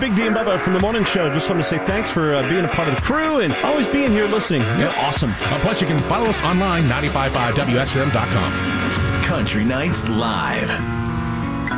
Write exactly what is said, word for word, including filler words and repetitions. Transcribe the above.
Big D and Bubba from the Morning Show. Just want to say thanks for uh, being a part of the crew and always being here listening. You're Yep. awesome. Uh, plus, you can follow us online, nine five five W S M dot com. Country Nights Live.